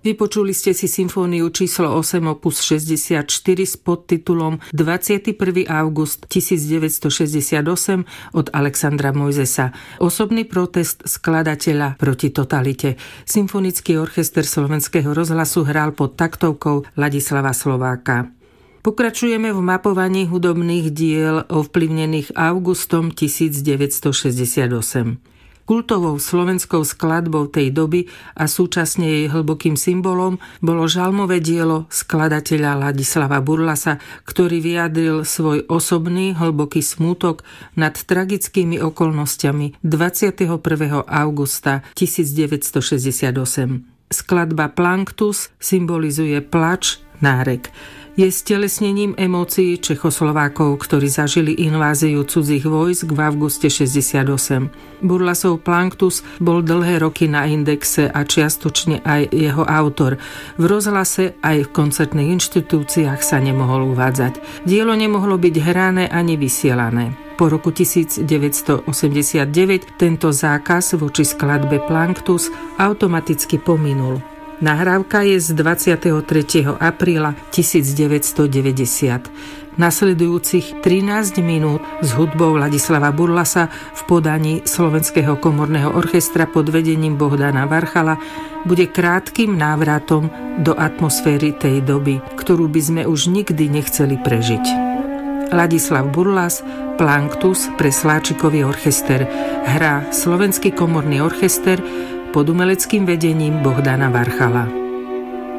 Vypočuli ste si symfóniu číslo 8 opus 64 s podtitulom 21. august 1968 od Alexandra Mojzesa. Osobný protest skladateľa proti totalite. Symfonický orchester Slovenského rozhlasu hral pod taktovkou Ladislava Slováka. Pokračujeme v mapovaní hudobných diel ovplyvnených augustom 1968. Kultovou slovenskou skladbou tej doby a súčasne jej hlbokým symbolom bolo žalmové dielo skladateľa Ladislava Burlasa, ktorý vyjadril svoj osobný hlboký smútok nad tragickými okolnostiami 21. augusta 1968. Skladba Planctus symbolizuje plač, nárek. Je stelesnením emócií Čechoslovákov, ktorí zažili inváziu cudzích vojsk v auguste 68. Burlasov Planctus bol dlhé roky na indexe a čiastočne aj jeho autor. V rozhlase aj v koncertných inštitúciách sa nemohol uvádzať. Dielo nemohlo byť hrané ani vysielané. Po roku 1989 tento zákaz voči skladbe Planctus automaticky pominul. Nahrávka je z 23. apríla 1990. Nasledujúcich 13 minút s hudbou Ladislava Burlasa v podaní Slovenského komorného orchestra pod vedením Bohdana Varchala bude krátkym návratom do atmosféry tej doby, ktorú by sme už nikdy nechceli prežiť. Ladislav Burlas, Planctus pre Sláčikový orchester. Hrá Slovenský komorný orchester pod umeleckým vedením Bohdana Varchala.